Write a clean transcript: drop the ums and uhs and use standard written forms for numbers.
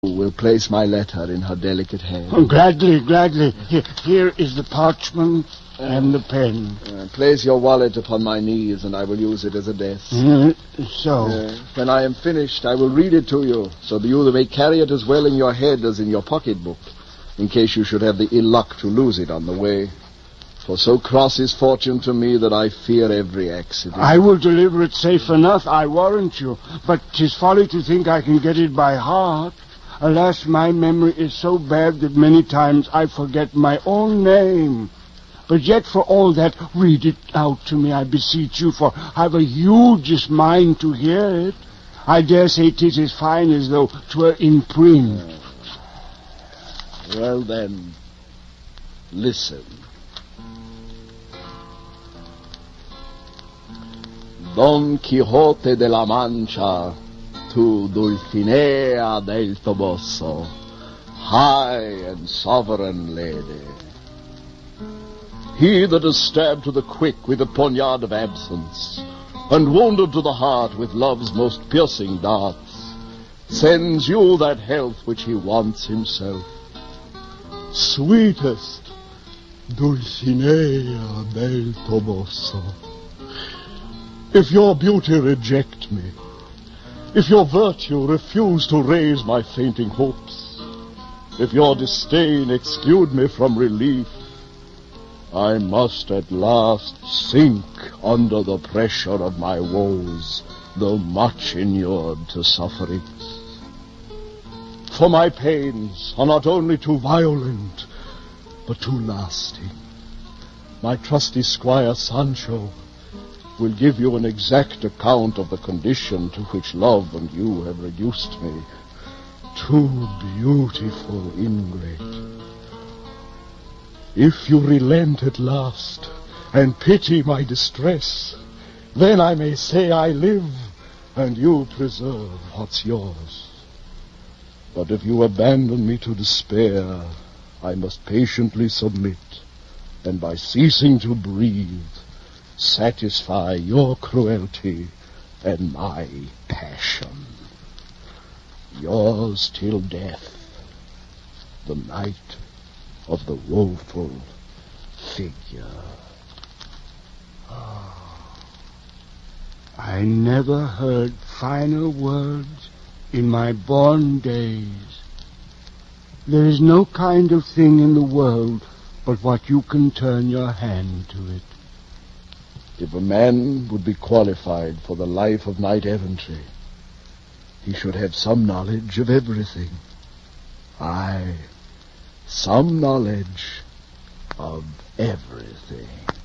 will place my letter in her delicate hand. Oh, gladly. Here is the parchment and the pen. Place your wallet upon my knees, and I will use it as a desk. When I am finished, I will read it to you, so that you may carry it as well in your head as in your pocketbook, in case you should have the ill luck to lose it on the way. For so cross is fortune to me that I fear every accident. I will deliver it safe enough, I warrant you. But 'tis folly to think I can get it by heart. Alas, my memory is so bad that many times I forget my own name. But yet for all that, read it out to me, I beseech you, for I've a hugest mind to hear it. I dare say 'tis as fine as though 'twere in print. Well then, listen. Don Quixote de la Mancha, to Dulcinea del Toboso, high and sovereign lady. He that is stabbed to the quick with the poniard of absence, and wounded to the heart with love's most piercing darts, sends you that health which he wants himself. Sweetest Dulcinea del Toboso, if your beauty reject me, if your virtue refuse to raise my fainting hopes, if your disdain exclude me from relief, I must at last sink under the pressure of my woes, though much inured to sufferings. For my pains are not only too violent, but too lasting. My trusty squire Sancho will give you an exact account of the condition to which love and you have reduced me. Too beautiful ingrate. If you relent at last and pity my distress, then I may say I live and you preserve what's yours. But if you abandon me to despair, I must patiently submit, and by ceasing to breathe, satisfy your cruelty and my passion. Yours till death, the Knight of the Woeful Figure. I never heard finer words in my born days. There is no kind of thing in the world but what you can turn your hand to it. If a man would be qualified for the life of knight-errantry, he should have some knowledge of everything. Aye, some knowledge of everything.